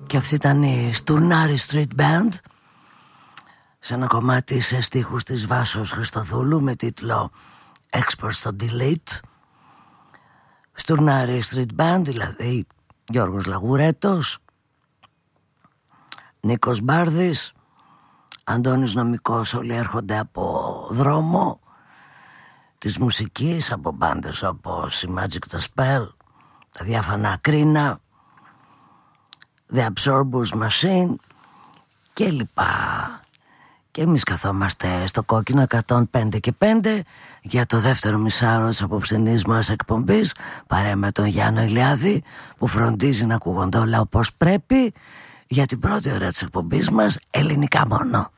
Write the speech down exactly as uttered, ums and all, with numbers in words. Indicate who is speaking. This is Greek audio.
Speaker 1: Και αυτή ήταν η Στουρνάρη Street Band, σε ένα κομμάτι σε στίχους της Βάσος Χριστοδούλου με τίτλο Expert στο Delete. Στουρνάρη Street Band, δηλαδή Γιώργος Λαγουρέτος, Νίκος Μπάρδης, Αντώνης Νομικός, όλοι έρχονται από δρόμο της μουσικής, από μπάντες όπως η Magic the Spell, τα Διάφανα Ακρίνα, The Absorbers Machine και λοιπά. Και εμείς καθόμαστε στο κόκκινο εκατόν πέντε και πέντε για το δεύτερο μισάρο της απόψινής μας εκπομπής, παρέα με τον Γιάννο Ηλιάδη που φροντίζει να ακούγονται όλα όπως πρέπει, για την πρώτη ώρα της εκπομπής μας ελληνικά μόνο.